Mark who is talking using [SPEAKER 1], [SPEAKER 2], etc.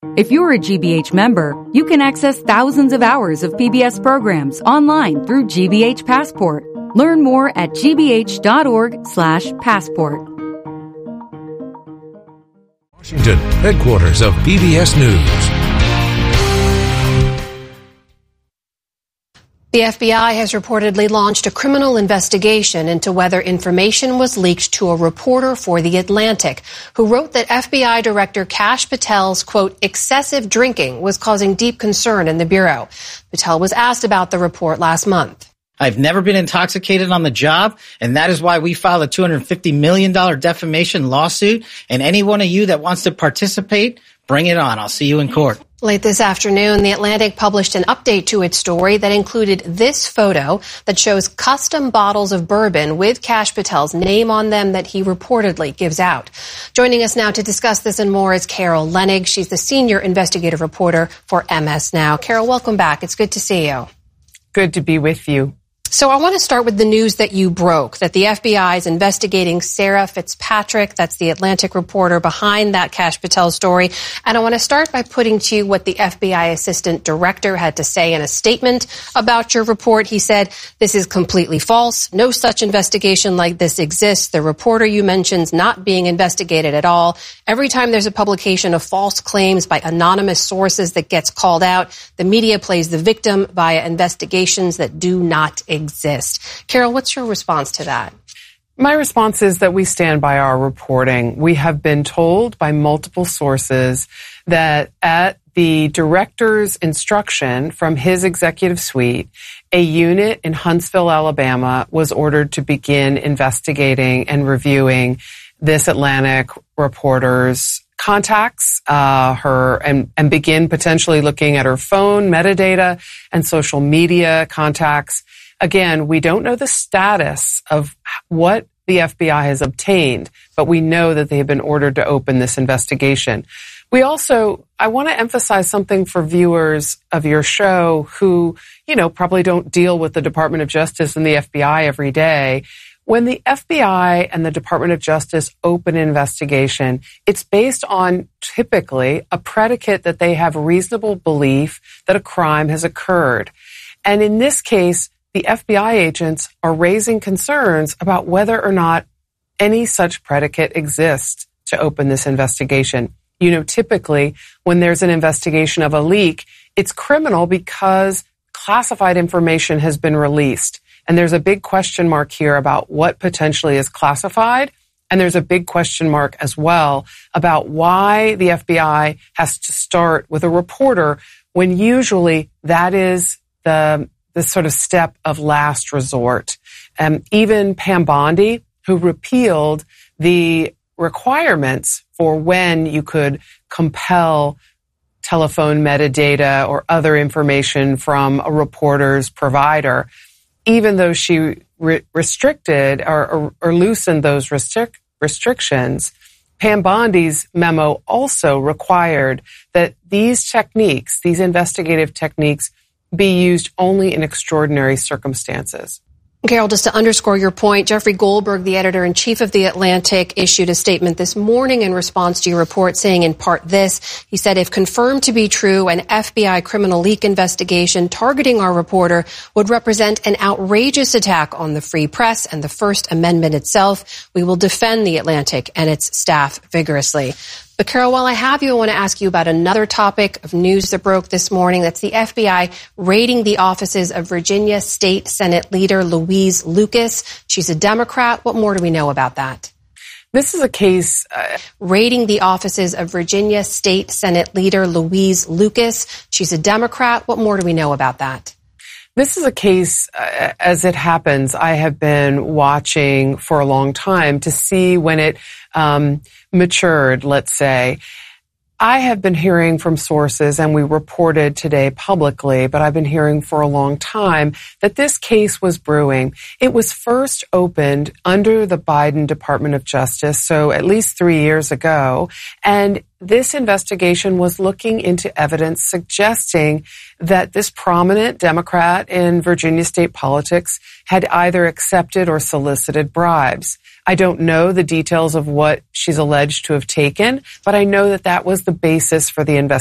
[SPEAKER 1] If you're a GBH member, you can access thousands of hours of PBS programs online through GBH Passport. Learn more at gbh.org/passport.
[SPEAKER 2] Washington, headquarters of PBS News.
[SPEAKER 3] The FBI has reportedly launched a criminal investigation into whether information was leaked to a reporter for The Atlantic, who wrote that FBI Director Kash Patel's, quote, excessive drinking was causing deep concern in the Bureau. Patel was asked about the report last month.
[SPEAKER 4] I've never been intoxicated on the job, and that is why we filed a $250 million defamation lawsuit. And any one of you that wants to participate, bring it on. I'll see you in court.
[SPEAKER 3] Late this afternoon, The Atlantic published an update to its story that included this photo that shows custom bottles of bourbon with Kash Patel's name on them that he reportedly gives out. Joining us now to discuss this and more is Carol Leonnig. She's the senior investigative reporter for MS Now. Carol, welcome back. It's good to see you.
[SPEAKER 5] Good to be with you.
[SPEAKER 3] So I want to start with the news that you broke, that the FBI is investigating Sarah Fitzpatrick. That's the Atlantic reporter behind that Kash Patel story. And I want to start by putting to you what the FBI assistant director had to say in a statement about your report. He said, this is completely false. No such investigation like this exists. The reporter you mentioned is not being investigated at all. Every time there's a publication of false claims by anonymous sources that gets called out, the media plays the victim via investigations that do not exist. Carol, what's your response to that?
[SPEAKER 5] My response is that we stand by our reporting. We have been told by multiple sources that at the director's instruction from his executive suite, a unit in Huntsville, Alabama was ordered to begin investigating and reviewing this Atlantic reporter's contacts, and begin potentially looking at her phone metadata and social media contacts. Again, we don't know the status of what the FBI has obtained, but we know that they have been ordered to open this investigation. I want to emphasize something for viewers of your show who, probably don't deal with the Department of Justice and the FBI every day. When the FBI and the Department of Justice open an investigation, it's based on typically a predicate that they have reasonable belief that a crime has occurred. And in this case, the FBI agents are raising concerns about whether or not any such predicate exists to open this investigation. Typically, when there's an investigation of a leak, it's criminal because classified information has been released. And there's a big question mark here about what potentially is classified. And there's a big question mark as well about why the FBI has to start with a reporter when usually that is the sort of step of last resort. Even Pam Bondi, who repealed the requirements for when you could compel telephone metadata or other information from a reporter's provider, even though she restricted or loosened those restrictions, Pam Bondi's memo also required that these techniques, these investigative techniques, be used only in extraordinary circumstances.
[SPEAKER 3] Carol, just to underscore your point, Jeffrey Goldberg, the editor-in-chief of The Atlantic, issued a statement this morning in response to your report saying in part this. He said, if confirmed to be true, an FBI criminal leak investigation targeting our reporter would represent an outrageous attack on the free press and the First Amendment itself. We will defend The Atlantic and its staff vigorously. But Carol, while I have you, I want to ask you about another topic of news that broke this morning. That's the FBI raiding the offices of Virginia State Senate Leader Louise Lucas. She's a Democrat. What more do we know about that?
[SPEAKER 5] This is a case
[SPEAKER 3] raiding the offices of Virginia State Senate Leader Louise Lucas. She's a Democrat. What more do we know about that?
[SPEAKER 5] This is a case, as it happens, I have been watching for a long time to see when it matured, let's say. I have been hearing from sources, and we reported today publicly, but I've been hearing for a long time that this case was brewing. It was first opened under the Biden Department of Justice, so at least 3 years ago, and this investigation was looking into evidence suggesting that this prominent Democrat in Virginia state politics had either accepted or solicited bribes. I don't know the details of what she's alleged to have taken, but I know that that was the basis for the investigation.